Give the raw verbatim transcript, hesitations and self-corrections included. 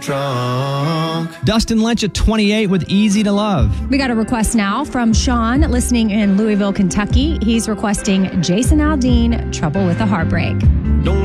drunk. Dustin Lynch at twenty-eight with Easy to Love. We got a request now from Sean listening in Louisville, Kentucky. He's requesting Jason Aldean, Trouble with a Heartbreak.